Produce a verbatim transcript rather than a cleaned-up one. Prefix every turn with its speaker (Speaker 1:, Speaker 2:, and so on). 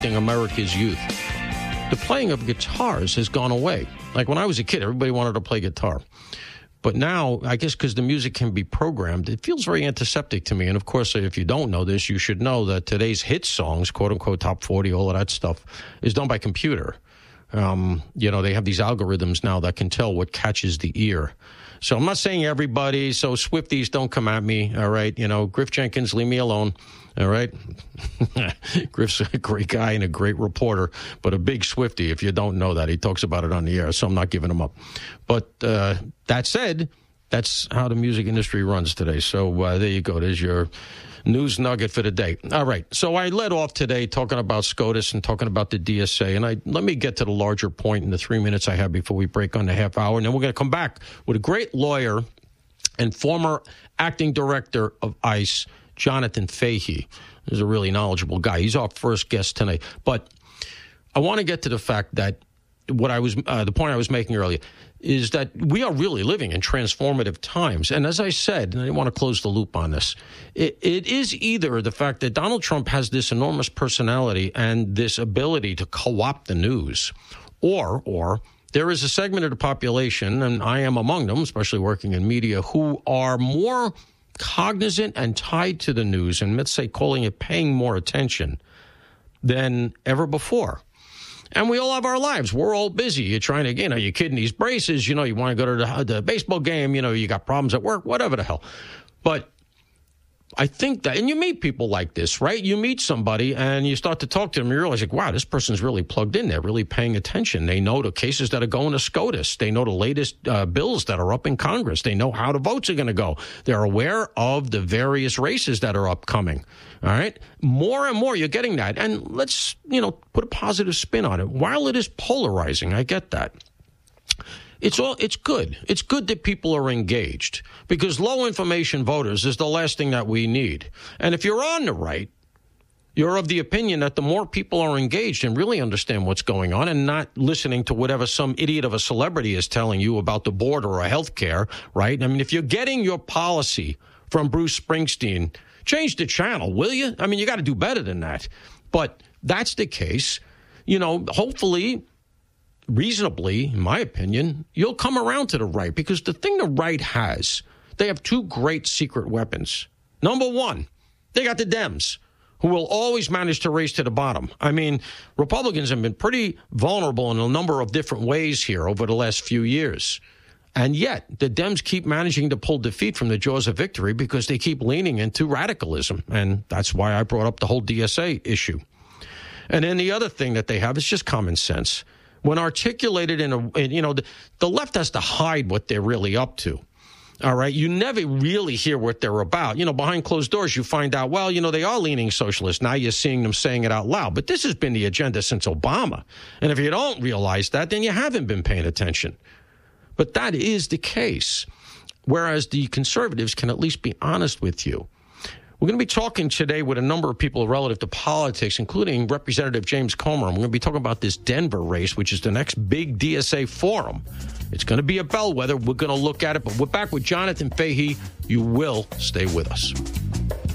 Speaker 1: America's youth. The playing of guitars has gone away. Like when I was a kid, everybody wanted to play guitar. But now, I guess because the music can be programmed, it feels very antiseptic to me. And of course, if you don't know this, you should know that today's hit songs, quote unquote, top forty, all of that stuff, is done by computer. Um, you know, they have these algorithms now that can tell what catches the ear. So I'm not saying everybody, so Swifties, don't come at me, all right? You know, Griff Jenkins, leave me alone, all right? Griff's a great guy and a great reporter, but a big Swiftie, if you don't know that. He talks about it on the air, so I'm not giving him up. But uh, that said, that's how the music industry runs today. So uh, there you go. There's your news nugget for the day. All right. So I led off today talking about SCOTUS and talking about the D S A. And I let me get to the larger point in the three minutes I have before we break on the half hour. And then we're going to come back with a great lawyer and former acting director of ICE, Jonathan Fahey. He's a really knowledgeable guy. He's our first guest tonight. But I want to get to the fact that what I was, uh, the point I was making earlier, is that we are really living in transformative times. And as I said, and I want to close the loop on this, it, it is either the fact that Donald Trump has this enormous personality and this ability to co-opt the news, or or there is a segment of the population, and I am among them, especially working in media, who are more cognizant and tied to the news, and let's say calling it paying more attention than ever before. And we all have our lives. We're all busy. You're trying to, you know, you're kidding these braces. You know, you want to go to the, the baseball game. You know, you got problems at work, whatever the hell. But I think that, and you meet people like this, right? You meet somebody and you start to talk to them. And you realize, like, wow, this person's really plugged in. They're really paying attention. They know the cases that are going to SCOTUS. They know the latest uh, bills that are up in Congress. They know how the votes are going to go. They're aware of the various races that are upcoming. All right. More and more, you're getting that. And let's, you know, put a positive spin on it. While it is polarizing, I get that. It's all, it's good. It's good that people are engaged, because low information voters is the last thing that we need. And if you're on the right, you're of the opinion that the more people are engaged and really understand what's going on and not listening to whatever some idiot of a celebrity is telling you about the border or health care, right? I mean, if you're getting your policy from Bruce Springsteen, change the channel, will you? I mean, you got to do better than that. But that's the case. You know, hopefully, reasonably, in my opinion, you'll come around to the right, because the thing the right has, they have two great secret weapons. Number one, they got the Dems, who will always manage to race to the bottom. I mean, Republicans have been pretty vulnerable in a number of different ways here over the last few years. And yet, the Dems keep managing to pull defeat from the jaws of victory because they keep leaning into radicalism. And that's why I brought up the whole D S A issue. And then the other thing that they have is just common sense. When articulated in a, you know, the, the left has to hide what they're really up to. All right. You never really hear what they're about. You know, behind closed doors, you find out, well, you know, they are leaning socialist. Now you're seeing them saying it out loud. But this has been the agenda since Obama. And if you don't realize that, then you haven't been paying attention. But that is the case, whereas the conservatives can at least be honest with you. We're going to be talking today with a number of people relative to politics, including Representative James Comer. And we're going to be talking about this Denver race, which is the next big D S A forum. It's going to be a bellwether. We're going to look at it. But we're back with Jonathan Fahey. You will stay with us.